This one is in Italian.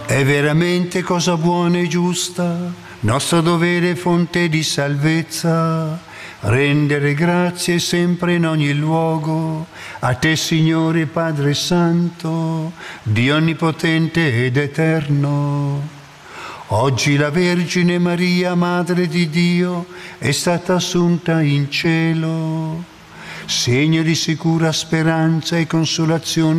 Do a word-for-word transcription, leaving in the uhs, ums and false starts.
È veramente cosa buona e giusta, nostro dovere fonte di salvezza, rendere grazie sempre in ogni luogo a te, Signore Padre Santo, Dio onnipotente ed eterno. Oggi la Vergine Maria, Madre di Dio, è stata assunta in cielo, segno di sicura speranza e consolazione